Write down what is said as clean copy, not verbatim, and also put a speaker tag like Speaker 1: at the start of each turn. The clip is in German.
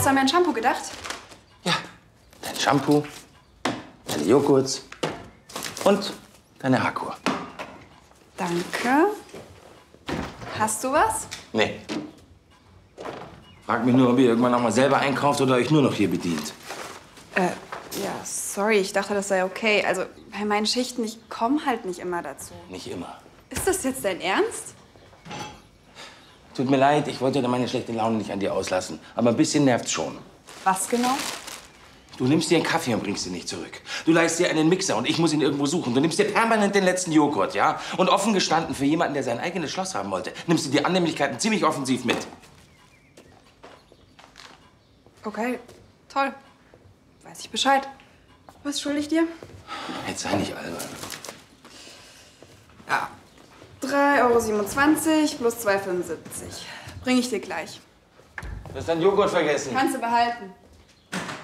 Speaker 1: Hast du an mein Shampoo gedacht?
Speaker 2: Ja, dein Shampoo, deine Joghurts und deine Haarkur.
Speaker 1: Danke. Hast du was?
Speaker 2: Nee. Frag mich nur, ob ihr irgendwann noch mal selber einkauft oder euch nur noch hier bedient.
Speaker 1: Ja, sorry, ich dachte, das sei okay. Also, bei meinen Schichten, ich komme halt nicht immer dazu.
Speaker 2: Nicht immer.
Speaker 1: Ist das jetzt dein Ernst?
Speaker 2: Tut mir leid, ich wollte meine schlechte Laune nicht an dir auslassen. Aber ein bisschen nervt's schon.
Speaker 1: Was genau?
Speaker 2: Du nimmst dir einen Kaffee und bringst ihn nicht zurück. Du leihst dir einen Mixer und ich muss ihn irgendwo suchen. Du nimmst dir permanent den letzten Joghurt, ja? Und offen gestanden, für jemanden, der sein eigenes Schloss haben wollte, nimmst du die Annehmlichkeiten ziemlich offensiv mit.
Speaker 1: Okay, toll. Weiß ich Bescheid. Was schulde ich dir?
Speaker 2: Jetzt sei nicht albern.
Speaker 1: Ja. 3,27 € plus 2,75 €. Bring ich dir gleich.
Speaker 2: Du hast deinen Joghurt vergessen.
Speaker 1: Kannst du behalten.